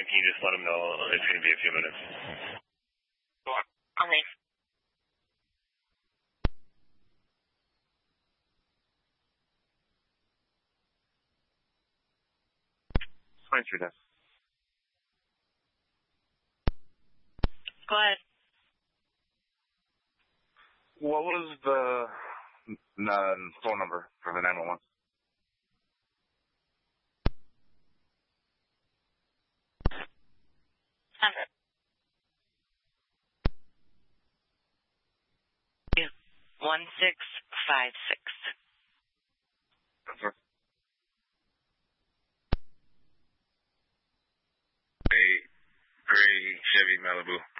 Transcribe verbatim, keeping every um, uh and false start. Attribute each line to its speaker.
Speaker 1: can you just let them know it's going to be a few minutes?
Speaker 2: Okay.
Speaker 3: twenty-three deaths.
Speaker 2: Go ahead.
Speaker 3: What was the uh, phone number for the nine one one?
Speaker 2: Hundred. One six five six.
Speaker 3: That's right.
Speaker 1: A gray Chevy Malibu.